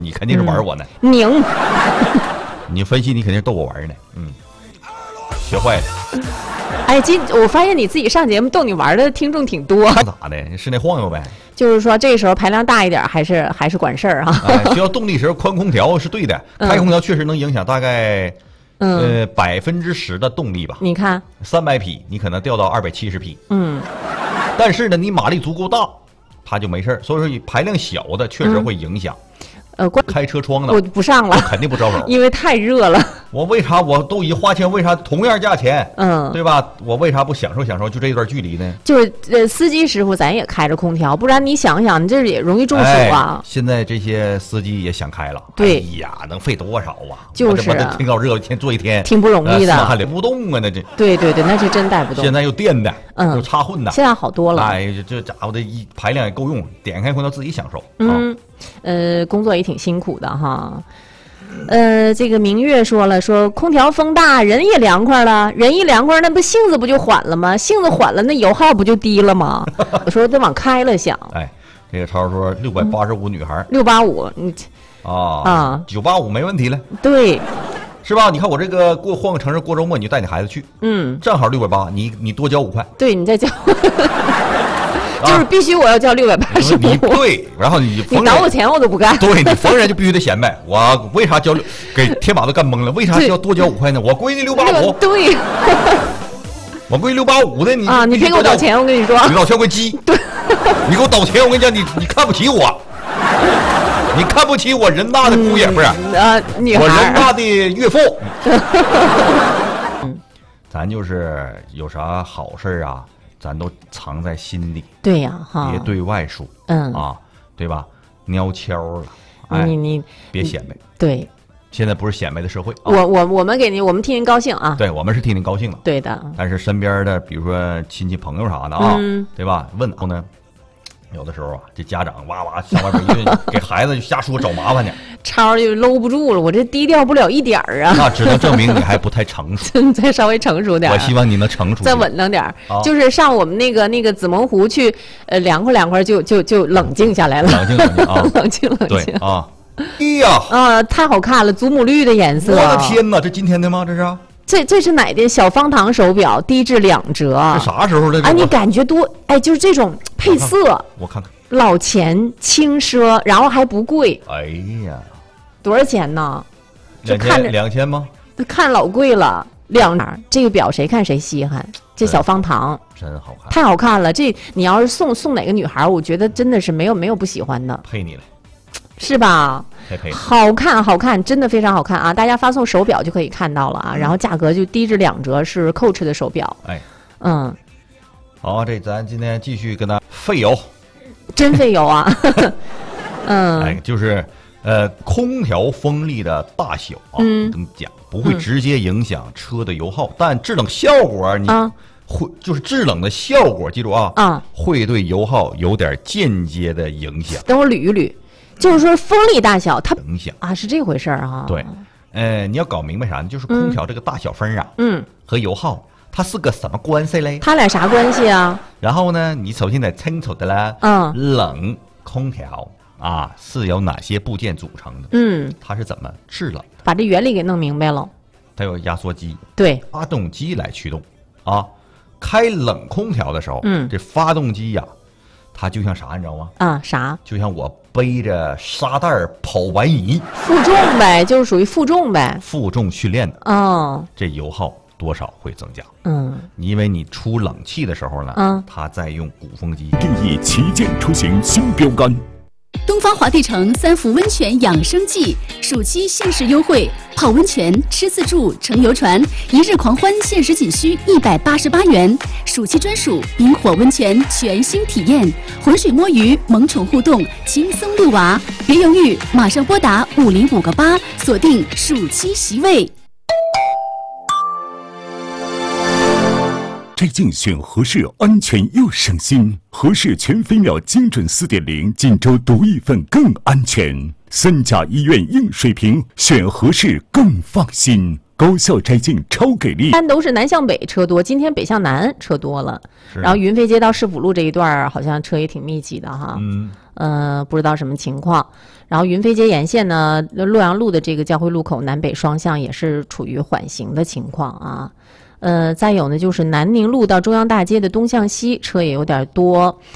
你肯定是玩我呢。 拧。 你分析你肯定是逗我玩呢。学坏了。 哎，我发现你自己上节目逗你玩的听众挺多。 咋的？室内晃悠呗。 就是说这时候排量大一点，还是管事儿啊。 需要动力时候宽空调是对的，开空调确实能影响大概10%的动力吧。 你看 300匹，你可能掉到270匹。但是呢，你马力足够大，它就没事。所以说排量小的确实会影响。开车窗的我不上了， 肯定不招手， 因为太热了。 我为啥我都已花钱，为啥同样价钱，对吧？我为啥不享受就这一段距离呢？ 就是司机师傅，咱也开着空调，不然你想想，你这也容易中暑啊。 现在这些司机也想开了， 对哎呀，能费多少啊？ 就是天高热天坐一天， 挺不容易的， 汗流不动啊，那这。 对，那是真带不动。 现在又电的，又插混的， 现在好多了。 哎，这家伙的排量也够用，点开空调自己享受。 工作也挺辛苦的哈。这个明月说空调风大，人也凉快了，人一凉快，那不性子不就缓了吗？性子缓了，那油耗不就低了吗？我说得往开了想。 哎，这个超说685女孩 ，685，你 985没问题了。 对。 是吧？你看我这个换个城市过周末，你就带你孩子去，正好680，你多交5块。 对，你再交。就是必须我要交685。 你对，然后你倒我钱我都不干。 对，你逢人就必须得显摆。我为啥给天马都干懵了？为啥要多交5块呢？我闺女685。 对。 我闺女685的， 你别给我倒钱，我跟你说。 你倒钱我鸡。 对。 你给我倒钱，我跟你讲，你看不起我。你看不起我人大的姑爷，不是？ 女孩， 我人大的岳父。咱就是有啥好事啊，咱都藏在心里。 对呀， 别对外说。对吧？鸟悄了，哎， 你别显摆。 对， 现在不是显摆的社会。 我们替您高兴啊。 对，我们是替您高兴的。 对的。 但是身边的，比如说亲戚朋友啥的啊，对吧？问后呢？有的时候啊，这家长哇哇上外边给孩子就瞎说找麻烦去， 超就搂不住了，我这低调不了一点儿啊。 那只能证明你还不太成熟， 再稍微成熟点。 我希望你能成熟， 再稳当点。就是上我们那个紫蒙湖去，凉快就冷静下来了， 冷静啊， 冷静对啊。哎呀， 太好看了，祖母绿的颜色。 我的天哪，这今天的吗？这是？ 这是哪的小方糖手表，低至2折。 这啥时候的？ 你感觉多？哎，就是这种配色， 我看看， 老钱轻奢，然后还不贵。 哎呀， 多少钱呢 ？2000吗？ 看老贵了，2这个表谁看谁稀罕。这小方糖真好看， 太好看了。这你要是送哪个女孩，我觉得真的是没有不喜欢的。 配你了。 是吧？好看，真的非常好看啊！大家发送手表就可以看到了啊，然后价格就低至2折，是 Coach 的手表。 好，这咱今天继续跟他费油， 真费油啊！ 就是空调风力的大小啊，跟你讲不会直接影响车的油耗，但制冷效果你会就是制冷的效果，记住啊，会对油耗有点间接的影响。 等我捋一捋。就是说风力大小它影响啊，是这回事儿啊。 对，你要搞明白啥呢？就是空调这个大小风啊，和油耗它是个什么关系嘞？ 它俩啥关系啊？ 然后呢，你首先得清楚的啦，冷空调啊是由哪些部件组成的？它是怎么制冷的？ 把这原理给弄明白了。 它有压缩机， 对， 发动机来驱动啊。开冷空调的时候，这发动机呀，它就像啥，你知道吗？ 啥？ 就像我背着沙袋跑完移， 负重呗，就是属于负重呗， 负重训练的。这油耗多少会增加。因为你出冷气的时候呢，它在用鼓风机。 定义旗舰出行新标杆。 东方华帝城3伏温泉养生季暑期限时优惠，泡温泉、吃自助、乘游船，1日狂欢限时仅需188元。暑期专属冰火温泉全新体验，浑水摸鱼、萌宠互动，轻松入娃。别犹豫，马上拨打50588，锁定暑期席位。 这竞选合适，安全又省心。合适全飞秒精准4.0，锦州独一份更安全。3甲医院硬水平，选合适更放心。 高效摘净超给力。 单都是南向北车多，今天北向南车多了。然后云飞街到市府路这一段好像车也挺密集的哈。不知道什么情况。然后云飞街沿线呢，洛阳路的这个交汇路口南北双向也是处于缓行的情况啊。再有呢，就是南宁路到中央大街的东向西车也有点多。